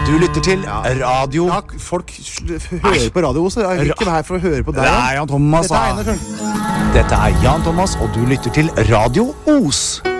Du lytter til radio. Ja, folk hører på Radio Os. Jeg vil ikke være her for å høre på deg. Det er Jan Thomas. Dette er Einar Tørnquist. Dette er Jan Thomas, og du lytter til Radio Os.